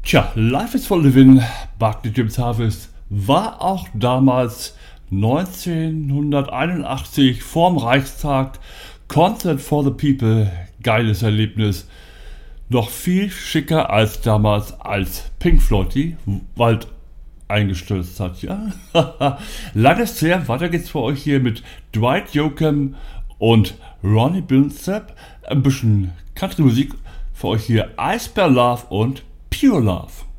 Tja, Life is for Living, Buckley James Harvest, war auch damals 1981 vorm Reichstag Concert for the People, geiles Erlebnis. Noch viel schicker als damals, als Pink Floyd die Wald eingestürzt hat, ja. Langes her, weiter geht's für euch hier mit Dwight Yoakam und Ronnie Bilsap. Ein bisschen Country-Musik für euch hier, I Spare Love und Pure Love.